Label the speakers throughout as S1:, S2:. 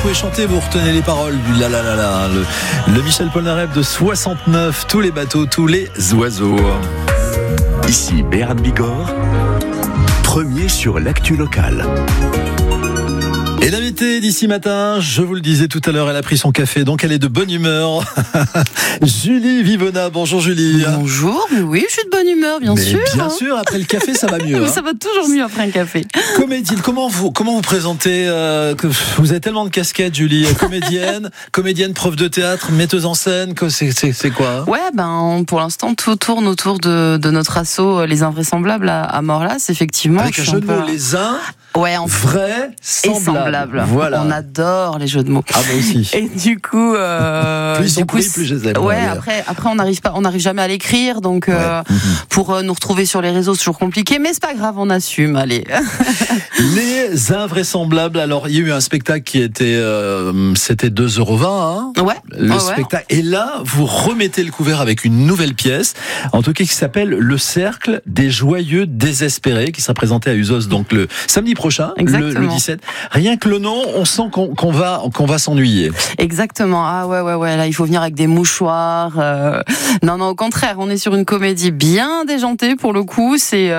S1: Vous pouvez chanter, vous retenez les paroles du la la la la, le Michel Polnareff de 69, tous les bateaux, tous les oiseaux.
S2: Ici Béran Bigorre, premier sur l'actu locale.
S1: Et l'invité d'ici matin, je vous le disais tout à l'heure, elle a pris son café, donc elle est de bonne humeur. Julie Vivona, bonjour Julie.
S3: Bonjour, mais oui, je suis de bonne humeur, bien sûr.
S1: Bien sûr, après le café, ça va mieux.
S3: Ça va toujours mieux après un café.
S1: Comédienne, comment vous présentez que vous avez tellement de casquettes, Julie. Comédienne, prof de théâtre, metteuse en scène, c'est quoi?
S3: Ouais, pour l'instant, tout tourne autour de notre assaut Les Invraisemblables à Morlas, effectivement.
S1: Avec un jeu de mots, les uns.
S3: Ouais,
S1: vrai, semblable.
S3: Voilà. On adore les jeux de mots.
S1: Ah, moi aussi.
S3: Et du coup,
S1: plus ils sont pris, plus je les aime.
S3: Ouais, après, on n'arrive jamais à l'écrire, donc pour nous retrouver sur les réseaux, c'est toujours compliqué, mais c'est pas grave, on assume. Allez.
S1: Les Invraisemblables. Alors, il y a eu un spectacle qui était, c'était 2,20 €. Hein,
S3: ouais.
S1: Le spectacle. Et là, vous remettez le couvert avec une nouvelle pièce, en tout cas qui s'appelle Le Cercle des Joyeux Désespérés, qui sera présenté à Uzos, donc le samedi prochain, le 17. Rien que le nom, on sent qu'on va s'ennuyer. Exactement.
S3: Ah ouais. Là, il faut venir avec des mouchoirs. Non, au contraire, on est sur une comédie bien déjantée pour le coup. C'est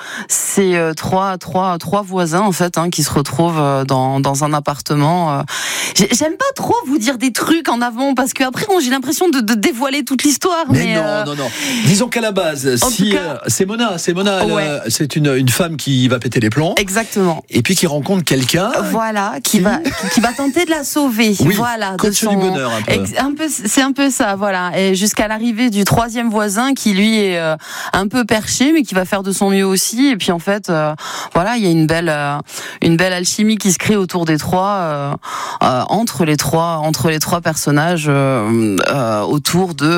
S3: trois voisins en fait qui se retrouvent dans un appartement. J'aime pas trop vous dire des trucs en avant parce que après j'ai l'impression de dévoiler toute l'histoire. Mais
S1: non. Disons qu'à la base, c'est Mona. C'est une femme qui va péter les plombs.
S3: Exactement.
S1: Et puis qui rencontre quelqu'un.
S3: Voilà, qui va tenter de la sauver.
S1: Oui,
S3: voilà,
S1: coach du bonheur un peu.
S3: C'est un peu ça, voilà. Et jusqu'à l'arrivée du troisième voisin qui lui est un peu perché, mais qui va faire de son mieux aussi. Et puis en fait, voilà, il y a une belle alchimie qui se crée autour des trois, entre les trois personnages, autour de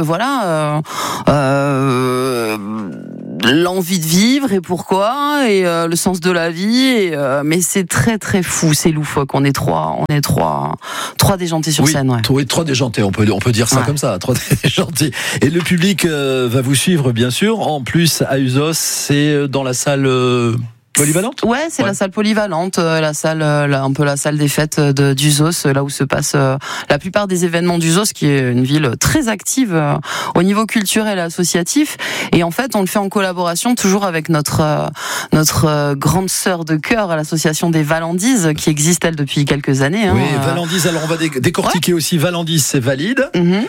S3: l'envie de vivre et pourquoi et le sens de la vie mais c'est très très fou, c'est loufoque. On est trois déjantés sur scène.
S1: Oui, trois déjantés, on peut dire ça comme ça, trois déjantés. Et le public va vous suivre bien sûr. En plus à Uzos, c'est dans la salle polyvalente. Ouais, c'est la salle polyvalente, la salle des fêtes d'Uzos, là où se passe la plupart des événements d'Uzos, qui est une ville très active au niveau culturel et associatif. Et en fait, on le fait en collaboration toujours avec notre grande sœur de cœur, l'association des Valandises, qui existe elle depuis quelques années. Oui, Valandises. Alors on va décortiquer aussi. Valandises, c'est valide.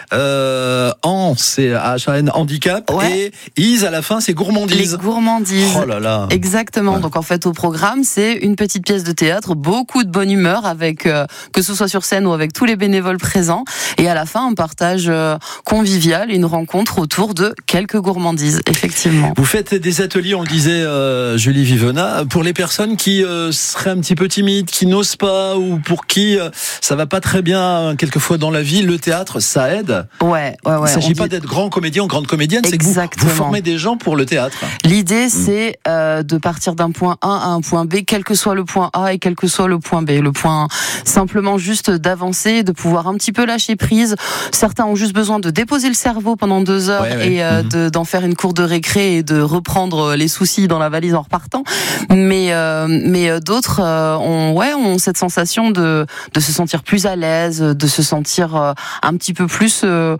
S1: C'est HAN handicap. Et Is à la fin, c'est gourmandise.
S3: Les gourmandises.
S1: Oh là là.
S3: Exactement. Donc en fait, au programme, c'est une petite pièce de théâtre, beaucoup de bonne humeur, avec que ce soit sur scène ou avec tous les bénévoles présents. Et à la fin, un partage convivial et une rencontre autour de quelques gourmandises, effectivement.
S1: Vous faites des ateliers, on le disait, Julie Vivona, pour les personnes qui seraient un petit peu timides, qui n'osent pas, ou pour qui ça va pas très bien quelquefois dans la vie. Le théâtre, ça aide.
S3: Ouais.
S1: Il ne s'agit pas d'être grand comédien ou grande comédienne, c'est que vous formez des gens pour le théâtre.
S3: L'idée, c'est de partir d'un point A à un point B, quel que soit le point A et quel que soit le point B. Le point, simplement juste d'avancer, de pouvoir un petit peu lâcher prise. Certains ont juste besoin de déposer le cerveau pendand 2 heures et d'en faire une cour de récré et de reprendre les soucis dans la valise en repartant. Mais d'autres ont cette sensation de se sentir plus à l'aise, de se sentir un petit peu plus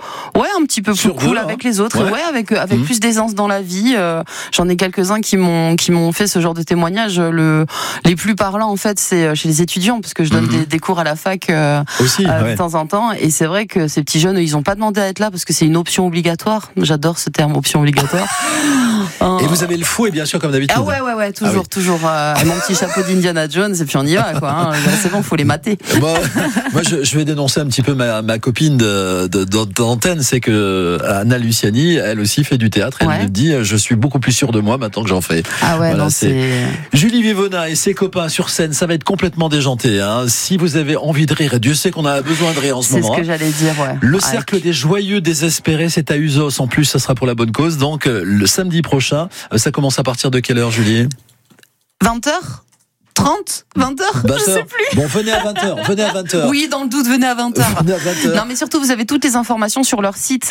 S3: cool avec les autres, avec plus d'aisance dans la vie. J'en ai quelques-uns qui m'ont fait ce genre de témoignages. Les plus parlants en fait, c'est chez les étudiants, parce que je donne des cours à la fac de temps en temps, et c'est vrai que ces petits jeunes, ils ont pas demandé à être là parce que c'est une option obligatoire. J'adore ce terme, option obligatoire.
S1: Et vous avez le fouet bien sûr comme d'habitude.
S3: Toujours mon petit chapeau d'Indiana Jones, et puis on y va quoi. C'est bon, faut les mater.
S1: Moi je vais dénoncer un petit peu ma copine d'antenne, c'est que Anna Luciani, elle aussi fait du théâtre. Elle me dit, je suis beaucoup plus sûre de moi maintenant que j'en fais. C'est Julie Vivona et ses copains sur scène, ça va être complètement déjanté. Si vous avez envie de rire, et Dieu sait qu'on a besoin de rire en ce moment.
S3: C'est ce que j'allais dire.
S1: Le Cercle des Joyeux Désespérés, c'est à Uzos. En plus, ça sera pour la bonne cause. Donc le samedi prochain, ça commence à partir de quelle heure, Julie?
S3: 20h. 30, 20h, je sais plus.
S1: Bon, venez à 20h.
S3: Oui, dans le doute, venez à 20h. Non, mais surtout, vous avez toutes les informations sur leur site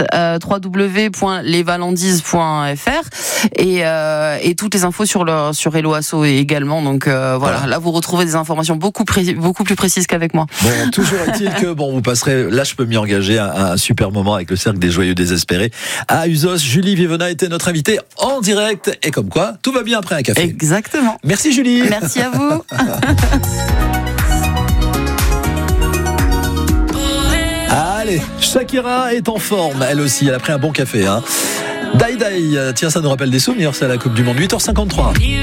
S3: www.lesvalandises.fr et toutes les infos sur Hello Asso également. Donc voilà, là vous retrouvez des informations beaucoup plus précises qu'avec moi.
S1: Bon, toujours est-il que vous passerez, là je peux m'y engager, un super moment avec le Cercle des Joyeux Désespérés à Uzos. Julie Vivena était notre invitée en direct et comme quoi, tout va bien après un café.
S3: Exactement.
S1: Merci Julie.
S3: Merci à vous.
S1: Allez, Shakira est en forme, elle aussi, elle a pris un bon café. Dai Dai, tiens, ça nous rappelle des souvenirs, c'est à la Coupe du Monde, 8h53.